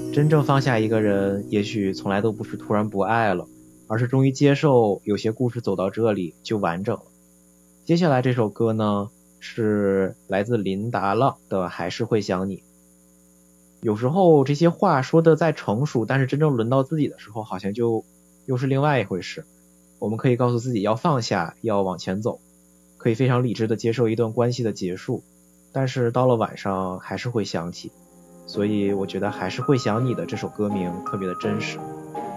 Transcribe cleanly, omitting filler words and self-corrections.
真正放下一个人，也许从来都不是突然不爱了，而是终于接受有些故事走到这里就完整了。接下来这首歌呢，是来自林达浪的《还是会想你》。有时候这些话说的再成熟，但是真正轮到自己的时候，好像就又是另外一回事。我们可以告诉自己要放下，要往前走，可以非常理智的接受一段关系的结束，但是到了晚上还是会想起。所以我觉得还是会想你的这首歌名特别的真实。